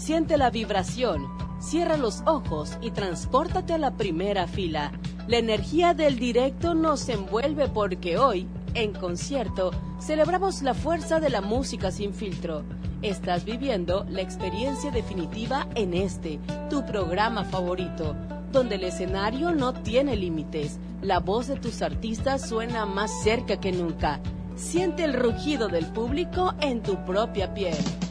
Siente la vibración, cierra los ojos y transpórtate a la primera fila. La energía del directo nos envuelve porque hoy, en concierto, celebramos la fuerza de la música sin filtro. Estás viviendo la experiencia definitiva en tu programa favorito, donde el escenario no tiene límites. La voz de tus artistas suena más cerca que nunca. Siente el rugido del público en tu propia piel.